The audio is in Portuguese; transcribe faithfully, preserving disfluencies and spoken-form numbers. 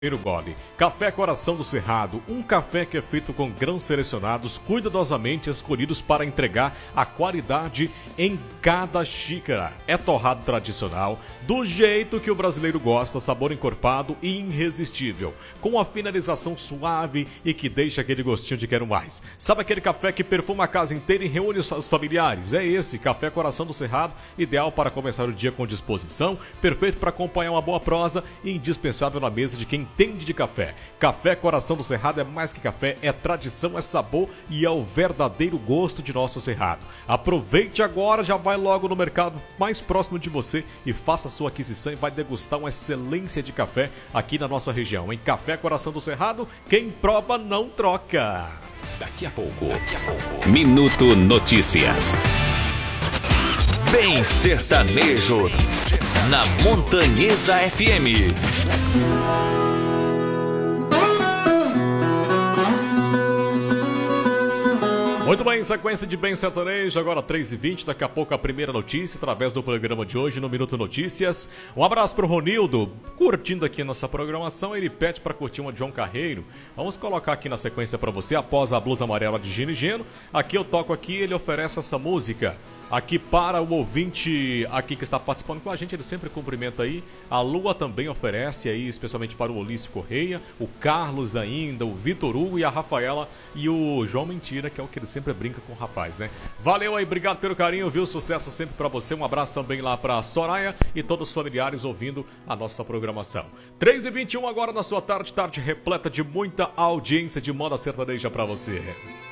Primeiro gole. Café Coração do Cerrado, um café que é feito com grãos selecionados, cuidadosamente escolhidos para entregar a qualidade em cada xícara. É torrado tradicional, do jeito que o brasileiro gosta, sabor encorpado e irresistível, com a finalização suave e que deixa aquele gostinho de quero mais. Sabe aquele café que perfuma a casa inteira e reúne os familiares? É esse, Café Coração do Cerrado, ideal para começar o dia com disposição, perfeito para acompanhar uma boa prosa e indispensável na mesa de quem entende de café. Café Coração do Cerrado é mais que café, é tradição, é sabor e é o verdadeiro gosto de nosso Cerrado. Aproveite agora, já vai logo no mercado mais próximo de você e faça sua aquisição e vai degustar uma excelência de café aqui na nossa região. Em Café Coração do Cerrado, quem prova não troca. Daqui a pouco, Daqui a pouco. Minuto Notícias. Bem sertanejo na Montanhesa F M. Muito bem, sequência de Bem Sertanejo, agora três e vinte, daqui a pouco a primeira notícia, através do programa de hoje, no Minuto Notícias. Um abraço pro Ronildo, curtindo aqui a nossa programação, ele pede para curtir uma de João Carreiro. Vamos colocar aqui na sequência para você, após a blusa amarela de Gino e Geno. Aqui eu toco aqui, ele oferece essa música. Aqui para o ouvinte aqui que está participando com a gente, ele sempre cumprimenta aí. A Lua também oferece aí, especialmente para o Olício Correia, o Carlos ainda, o Vitor Hugo e a Rafaela e o João Mentira, que é o que ele sempre brinca com o rapaz, né? Valeu aí, obrigado pelo carinho, viu? Sucesso sempre para você. Um abraço também lá para a Soraya e todos os familiares ouvindo a nossa programação. três e vinte e um agora na sua tarde, tarde repleta de muita audiência de moda sertaneja para você.